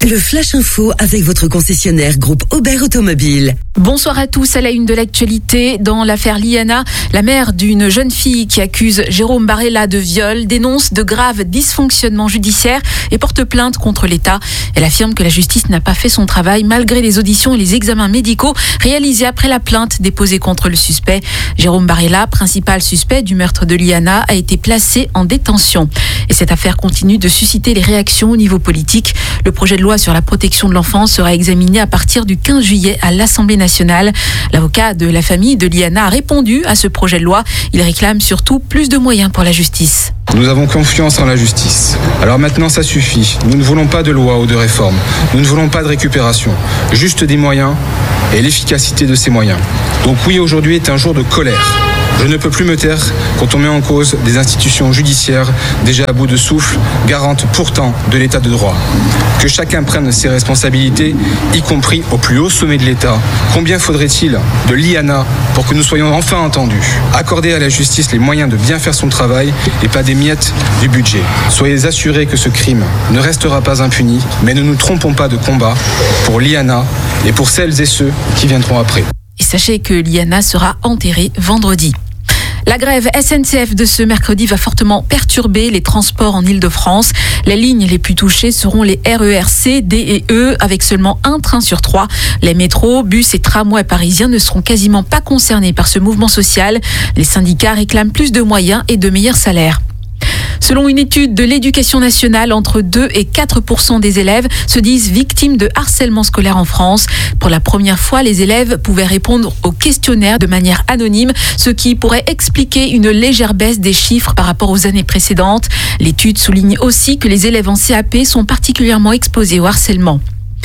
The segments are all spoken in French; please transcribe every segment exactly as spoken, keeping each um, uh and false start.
Le Flash Info avec votre concessionnaire groupe Aubert Automobile. Bonsoir à tous. À la une de l'actualité, dans l'affaire Liana, la mère d'une jeune fille qui accuse Jérôme Barella de viol dénonce de graves dysfonctionnements judiciaires et porte plainte contre l'État. Elle affirme que la justice n'a pas fait son travail malgré les auditions et les examens médicaux réalisés après la plainte déposée contre le suspect. Jérôme Barella, principal suspect du meurtre de Liana, a été placé en détention. Et cette affaire continue de susciter les réactions au niveau politique. Le projet de loi sur la protection de l'enfance sera examiné à partir du quinze juillet à l'Assemblée nationale. L'avocat de la famille de Liana a répondu à ce projet de loi. Il réclame surtout plus de moyens pour la justice. Nous avons confiance en la justice. Alors maintenant, ça suffit. Nous ne voulons pas de loi ou de réforme. Nous ne voulons pas de récupération. Juste des moyens et l'efficacité de ces moyens. Donc oui, aujourd'hui est un jour de colère. Je ne peux plus me taire quand on met en cause des institutions judiciaires déjà à bout de souffle, garantes pourtant de l'état de droit. Que chacun prenne ses responsabilités, y compris au plus haut sommet de l'État. Combien faudrait-il de Liana pour que nous soyons enfin entendus? Accorder à la justice les moyens de bien faire son travail et pas des miettes du budget. Soyez assurés que ce crime ne restera pas impuni, mais ne nous trompons pas de combat pour Liana et pour celles et ceux qui viendront après. Et sachez que Liana sera enterrée vendredi. La grève S N C F de ce mercredi va fortement perturber les transports en Île-de-France. Les lignes les plus touchées seront les R E R C, D et E, avec seulement un train sur trois. Les métros, bus et tramways parisiens ne seront quasiment pas concernés par ce mouvement social. Les syndicats réclament plus de moyens et de meilleurs salaires. Selon une étude de l'Éducation nationale, entre deux et quatre pour cent des élèves se disent victimes de harcèlement scolaire en France. Pour la première fois, les élèves pouvaient répondre au questionnaire de manière anonyme, ce qui pourrait expliquer une légère baisse des chiffres par rapport aux années précédentes. L'étude souligne aussi que les élèves en C A P sont particulièrement exposés au harcèlement.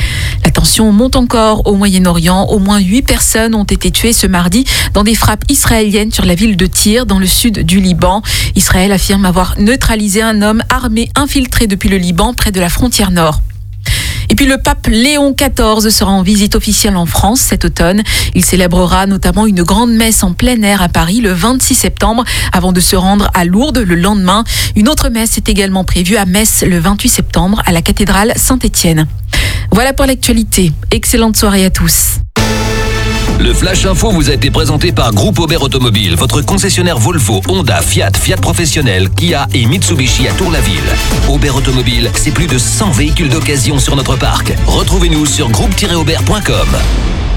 La tension monte encore au Moyen-Orient. Au moins huit personnes ont été tuées ce mardi dans des frappes israéliennes sur la ville de Tyr, dans le sud du Liban. Israël affirme avoir neutralisé un homme armé infiltré depuis le Liban près de la frontière nord. Et puis le pape Léon quatorze sera en visite officielle en France cet automne. Il célébrera notamment une grande messe en plein air à Paris le vingt-six septembre avant de se rendre à Lourdes le lendemain. Une autre messe est également prévue à Metz le vingt-huit septembre à la cathédrale Saint-Étienne. Voilà pour l'actualité. Excellente soirée à tous. Le Flash Info vous a été présenté par Groupe Aubert Automobile, votre concessionnaire Volvo, Honda, Fiat, Fiat Professionnel, Kia et Mitsubishi à Tour-la-Ville. Aubert Automobile, c'est plus de cent véhicules d'occasion sur notre parc. Retrouvez-nous sur groupe tiret aubert point com.